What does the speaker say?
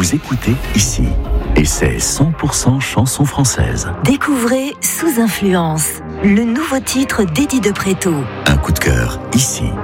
vous écoutez ici. Et c'est 100% chansons françaises. Découvrez Sous Influence, le nouveau titre d'Eddie de Préto. Un coup de cœur ici.